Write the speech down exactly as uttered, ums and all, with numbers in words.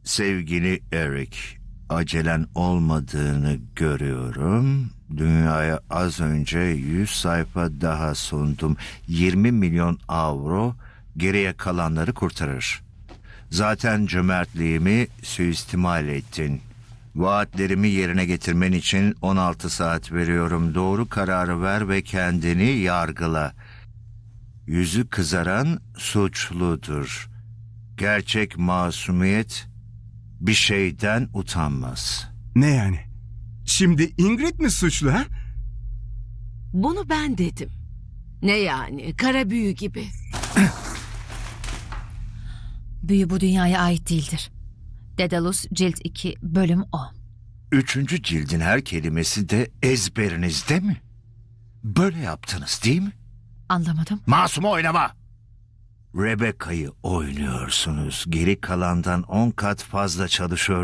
Sevgili Eric, acelen olmadığını görüyorum. Dünyaya az önce yüz sayfa daha sundum. yirmi milyon avro geriye kalanları kurtarır. Zaten cömertliğimi suistimal ettin. Vaatlerimi yerine getirmen için on altı saat veriyorum. Doğru kararı ver ve kendini yargıla. Yüzü kızaran suçludur. Gerçek masumiyet bir şeyden utanmaz. Ne yani? Şimdi Ingrid mi suçlu ha? Bunu ben dedim. Ne yani? Kara büyü gibi. Büyü bu dünyaya ait değildir. Daedalus Cilt iki Bölüm on. Üçüncü cildin her kelimesi de ezberinizde mi? Böyle yaptınız değil mi? Anlamadım. Masumu oynama! Rebecca'yı oynuyorsunuz. Geri kalandan on kat fazla çalışıyor.